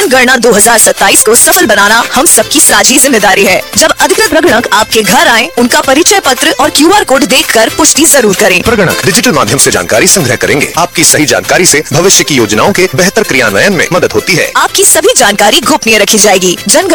जनगणना 2027 को सफल बनाना हम सबकी साझी जिम्मेदारी है। जब अधिकृत प्रगणक आपके घर आए, उनका परिचय पत्र और QR कोड देखकर पुष्टि जरूर करें। प्रगणक डिजिटल माध्यम से जानकारी संग्रह करेंगे। आपकी सही जानकारी से भविष्य की योजनाओं के बेहतर क्रियान्वयन में मदद होती है। आपकी सभी जानकारी गोपनीय रखी जाएगी।